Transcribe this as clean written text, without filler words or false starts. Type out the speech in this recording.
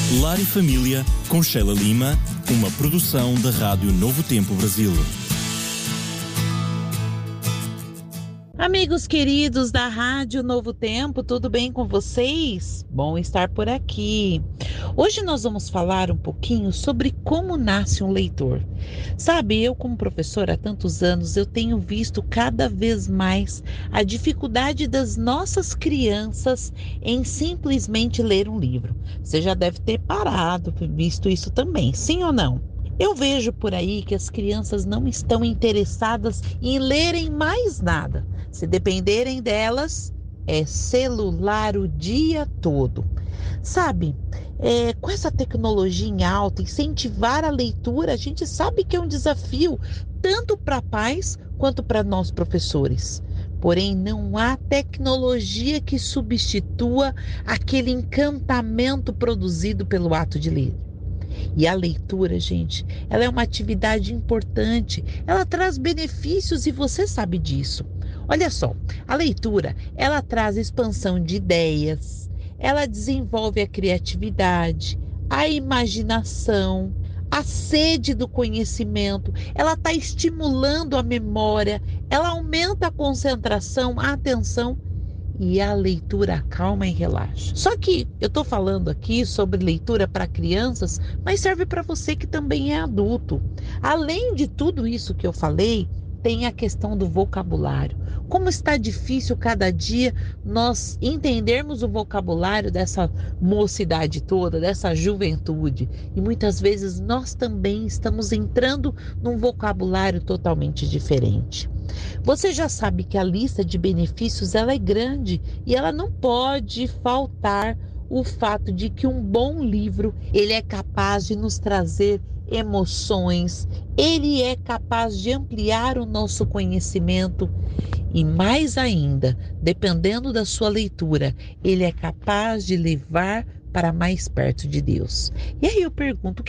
Lar e Família, com Sheila Lima, uma produção da Rádio Novo Tempo Brasil. Amigos queridos da Rádio Novo Tempo, tudo bem com vocês? Bom estar por aqui. Hoje nós vamos falar um pouquinho sobre como nasce um leitor. Sabe, eu como professora há tantos anos, eu tenho visto cada vez mais a dificuldade das nossas crianças em simplesmente ler um livro. Você já deve ter parado, visto isso também, sim ou não? Eu vejo por aí que as crianças não estão interessadas em lerem mais nada. Se dependerem delas, é celular o dia todo. Sabe, com essa tecnologia em alta, incentivar a leitura, a gente sabe que é um desafio, tanto para pais quanto para nós professores. Porém, não há tecnologia que substitua aquele encantamento produzido pelo ato de ler. E a leitura, gente, ela é uma atividade importante, ela traz benefícios e você sabe disso. Olha só, a leitura, ela traz expansão de ideias, ela desenvolve a criatividade, a imaginação, a sede do conhecimento, ela está estimulando a memória, ela aumenta a concentração, a atenção e a leitura acalma e relaxa. Só que eu estou falando aqui sobre leitura para crianças, mas serve para você que também é adulto. Além de tudo isso que eu falei, tem a questão do vocabulário. Como está difícil cada dia nós entendermos o vocabulário dessa mocidade toda, dessa juventude. E muitas vezes nós também estamos entrando num vocabulário totalmente diferente. Você já sabe que a lista de benefícios ela é grande e ela não pode faltar o fato de que um bom livro ele é capaz de nos trazer emoções, ele é capaz de ampliar o nosso conhecimento e mais ainda, dependendo da sua leitura, ele é capaz de levar para mais perto de Deus. E aí eu pergunto,